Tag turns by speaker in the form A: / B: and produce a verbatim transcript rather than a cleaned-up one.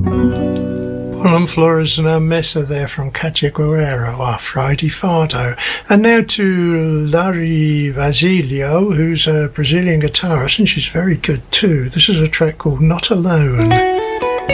A: Bonham Flores and Mesa there from Cajaguero, our Friday Fado. And now to Larry Vasilio, who's a Brazilian guitarist, and she's very good too. This is a track called Not Alone.